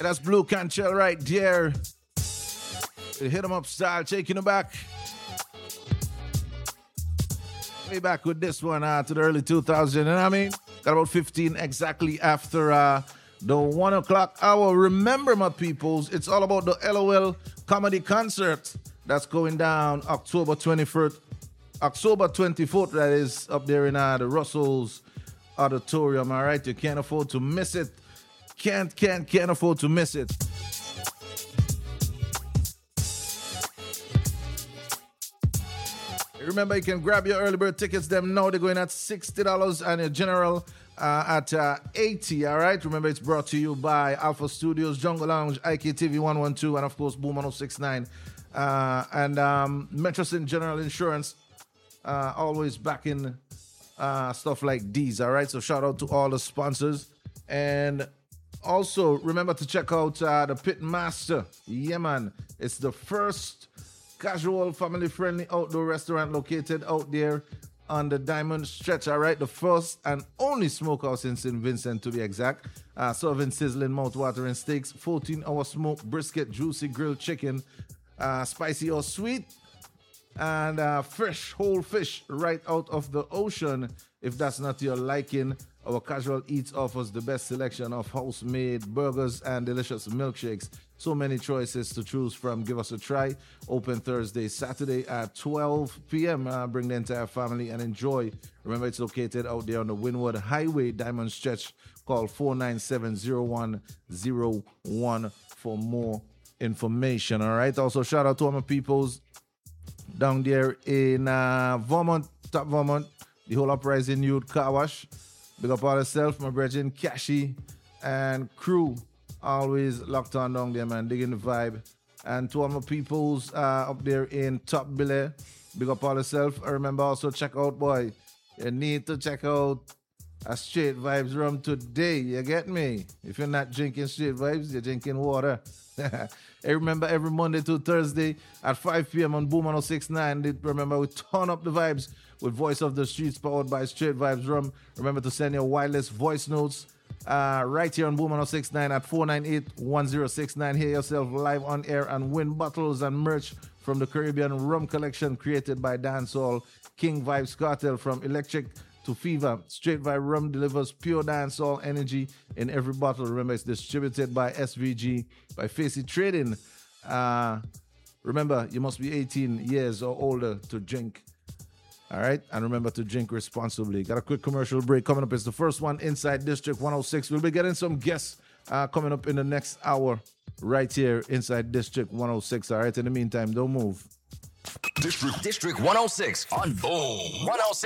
That's Blue Cantrell right there. Hit 'em up style, taking it back. Way back with this one to the early 2000s. You know what I mean? Got about 15 exactly after the 1 o'clock hour. Remember, my peoples, it's all about the LOL comedy concert that's going down October 24th, that is, up there in the Russell's Auditorium. All right, you can't afford to miss it. Can't afford to miss it. Remember, you can grab your early bird tickets. Them now they're going at $60 and your general at $80. All right. Remember, it's brought to you by Alpha Studios, Jungle Lounge, IKTV 112, and of course Boom 1069 and Metrosin General Insurance. Always backing stuff like these. All right. So shout out to all the sponsors, and also remember to check out the Pit Master. Yeah, man. It's the first casual, family-friendly outdoor restaurant located out there on the Diamond Stretch, all right? The first and only smokehouse in St. Vincent, to be exact. Serving sizzling, mouth-watering steaks, 14-hour smoked brisket, juicy grilled chicken, spicy or sweet, and fresh whole fish right out of the ocean. If that's not your liking, our Casual Eats offers the best selection of house-made burgers and delicious milkshakes. So many choices to choose from. Give us a try. Open Thursday, Saturday at 12 p.m. Bring the entire family and enjoy. Remember, it's located out there on the Windward Highway, Diamond Stretch. Call 497-0101 for more information. All right. Also, shout out to all my peoples down there in Vermont, top Vermont, the whole Uprising Youth Car Wash. Big up all yourself, my brethren, Kashi and crew. Always locked on down there, man. Digging the vibe. And to all my peoples up there in Top Billy, big up all yourself. I remember also check out, boy. You need to check out a Straight Vibes rum today. You get me? If you're not drinking Straight Vibes, you're drinking water. I remember every Monday to Thursday at 5 p.m. on Boom 1069. Remember, we turn up the vibes with Voice of the Streets powered by Straight Vibes rum. Remember to send your wireless voice notes right here on Boom 1069 at 498-1069. Hear yourself live on air and win bottles and merch from the Caribbean Rum Collection created by Dancehall King Vibes Cartel. From electric to fever, Straight Vibe Rum delivers pure dancehall energy in every bottle. Remember, it's distributed by SVG, by Facey Trading. Remember, you must be 18 years or older to drink. All right, and remember to drink responsibly. Got a quick commercial break coming up. It's the first one inside District 106. We'll be getting some guests coming up in the next hour right here inside District 106. All right, in the meantime, don't move. District 106 on Boom 106.